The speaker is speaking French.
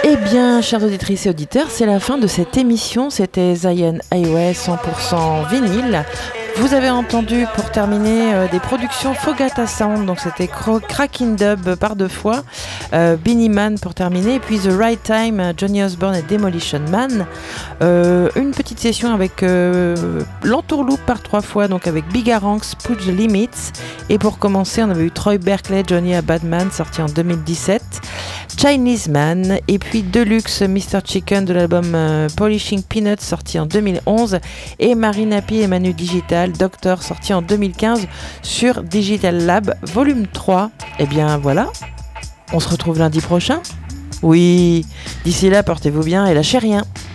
Eh bien, chères auditrices et auditeurs, c'est la fin de cette émission. C'était Zion Highway 100% vinyle. Vous avez entendu pour terminer des productions Fogata Sound, donc c'était Cracking Dub par 2 fois, Beenie Man pour terminer, et puis The Right Time, Johnny Osborne et Demolition Man. Une petite session avec l'entourloupe par 3 fois, donc avec Bigaranx, Push the Limits. Et pour commencer, on avait eu Troy Berkeley, Johnny a Bad Man, sorti en 2017. Chinese Man, et puis Deluxe Mr. Chicken de l'album Polishing Peanuts, sorti en 2011, et Marina P et Manu Digital Doctor, sorti en 2015 sur Digital Lab volume 3. Et bien voilà, on se retrouve lundi prochain. Oui, d'ici là, portez-vous bien et lâchez rien.